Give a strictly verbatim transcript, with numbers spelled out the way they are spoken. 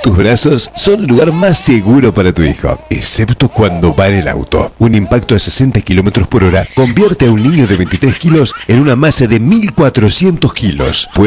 tus brazos son el lugar más seguro para tu hijo, excepto cuando va en el auto. Un impacto a sesenta kilómetros por hora convierte a un niño de veintitrés kilos en una masa de mil cuatrocientos kilos.